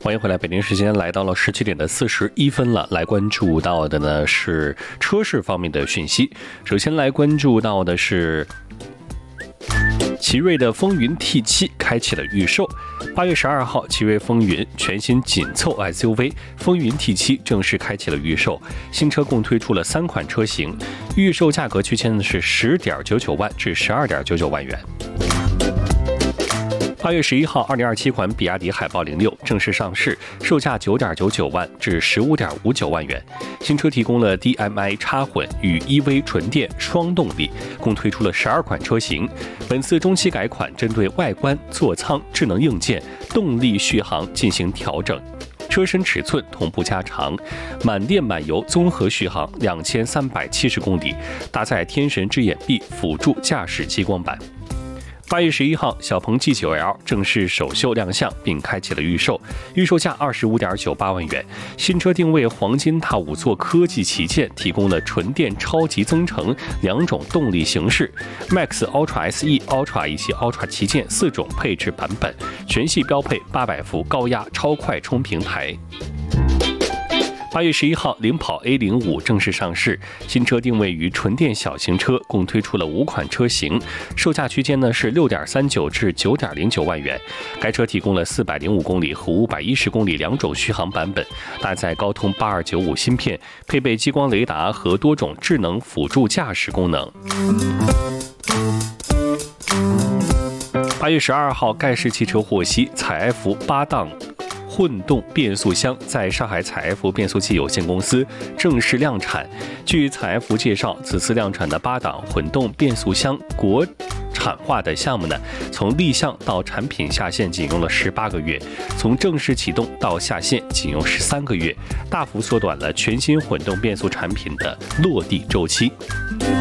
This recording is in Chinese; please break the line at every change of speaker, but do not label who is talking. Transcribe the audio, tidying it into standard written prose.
欢迎回来，北京时间来到了17点41分了。来关注到的呢是车市方面的讯息。首先来关注到的是奇瑞的风云 T7 开启了预售。8月12号，奇瑞风云全新紧凑 SUV 风云 T7 正式开启了预售。新车共推出了3款车型，预售价格区间呢是10.99万至12.99万元。8月11号，2027款比亚迪海豹06正式上市，售价9.99万至15.59万元。新车提供了 DMI 插混与 EV 纯电双动力，共推出了12款车型。本次中期改款针对外观、座舱、智能硬件、动力续航进行调整，车身尺寸同步加长，满电满油综合续航2370公里，搭载天神之眼臂辅助驾驶激光板。8月11号，小鹏 G9L 正式首秀亮相，并开启了预售，预售价25.98万元。新车定位黄金大5座科技旗舰，提供了纯电超级增程2种动力形式 ，Max、Ultra SE、Ultra 以及 Ultra 旗舰4种配置版本，全系标配800伏高压超快充平台。8月11号，领跑 A05 正式上市，新车定位于纯电小型车，共推出了5款车型，售价区间呢是6.39至9.09万元。该车提供了405公里和510公里2种续航版本，搭载高通8295芯片，配备激光雷达和多种智能辅助驾驶功能。8月12号，盖世汽车获悉，采埃孚8档混动变速箱在上海采埃孚变速器有限公司正式量产。据采埃孚介绍，此次量产的8档混动变速箱国产化的项目呢，从立项到产品下线仅用了18个月，从正式启动到下线仅用13个月，大幅缩短了全新混动变速产品的落地周期。